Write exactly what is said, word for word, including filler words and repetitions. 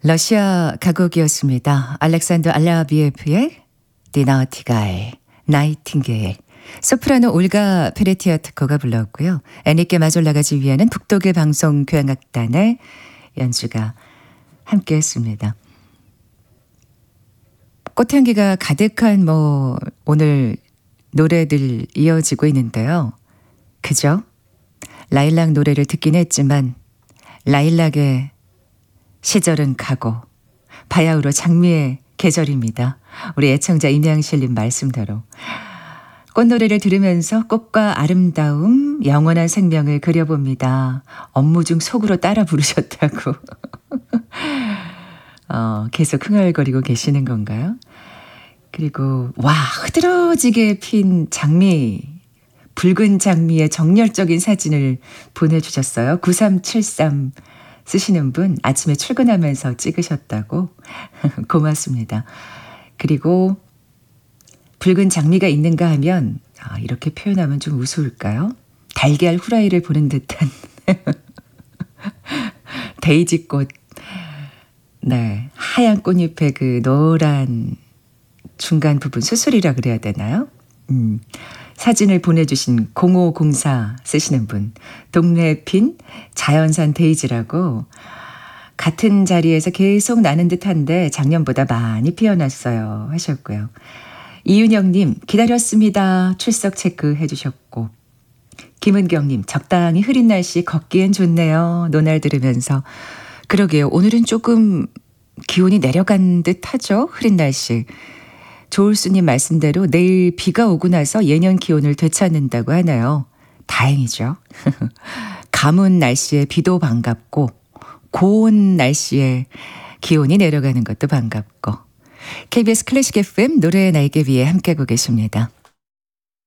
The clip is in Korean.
러시아 가곡이었습니다. 알렉산더 알라비에프의 디나티가이, 나이팅게일. 소프라노 올가 페레티아트코가 불렀고요. 애니께 마졸라가 지휘하는 북독일 방송 교향악단의 연주가 함께했습니다. 꽃향기가 가득한 뭐 오늘 노래들 이어지고 있는데요. 그죠? 라일락 노래를 듣긴 했지만 라일락의 시절은 가고 바야흐로 장미의 계절입니다. 우리 애청자 임양실님 말씀대로 꽃노래를 들으면서 꽃과 아름다움, 영원한 생명을 그려봅니다. 업무 중 속으로 따라 부르셨다고 어, 계속 흥얼거리고 계시는 건가요? 그리고 와, 흐드러지게 핀 장미, 붉은 장미의 정열적인 사진을 보내주셨어요. 구삼칠삼 쓰시는 분 아침에 출근하면서 찍으셨다고 고맙습니다. 그리고 붉은 장미가 있는가 하면 아, 이렇게 표현하면 좀 우스울까요? 달걀 후라이를 보는 듯한 데이지꽃, 네, 하얀 꽃잎의 그 노란 중간 부분 수술이라 그래야 되나요? 음, 사진을 보내주신 공오공사 쓰시는 분, 동네에 핀 자연산 데이지라고 같은 자리에서 계속 나는 듯한데 작년보다 많이 피어났어요 하셨고요. 이윤영님 기다렸습니다. 출석 체크해 주셨고, 김은경님 적당히 흐린 날씨 걷기엔 좋네요. 노날 들으면서. 그러게요. 오늘은 조금 기온이 내려간 듯 하죠. 흐린 날씨. 조울수님 말씀대로 내일 비가 오고 나서 예년 기온을 되찾는다고 하네요. 다행이죠. 가문 날씨에 비도 반갑고 고온 날씨에 기온이 내려가는 것도 반갑고. 케이비에스 클래식 에프엠 노래의 날개 위에 함께하고 계십니다.